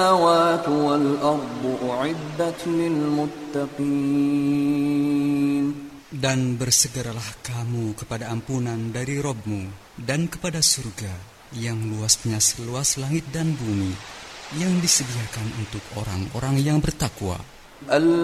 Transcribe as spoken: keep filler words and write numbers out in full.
السماوات والأرض أعدت للمتقين. Dan bersegeralah kamu kepada ampunan dari Rabb-mu dan kepada surga yang luasnya seluas langit dan bumi, yang disediakan untuk orang-orang yang bertakwa.